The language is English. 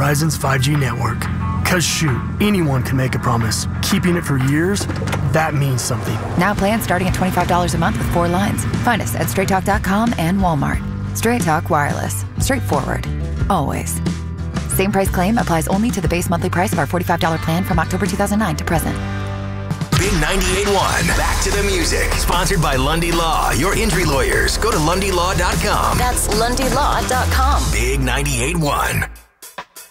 Verizon's 5G network. Cause shoot, anyone can make a promise. Keeping it for years, that means something. Now plans starting at $25 a month with 4 lines. Find us at straighttalk.com and Walmart. Straight Talk Wireless. Straightforward. Always. Same price claim applies only to the base monthly price of our $45 plan from October 2009 to present. Big 98.1. Back to the music. Sponsored by Lundy Law, your injury lawyers. Go to lundylaw.com. That's lundylaw.com. Big 98.1.